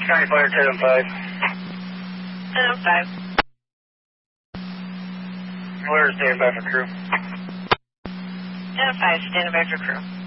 County Fire 10-5. 10-5. Where is standing by for crew? 10-5, standing by for crew.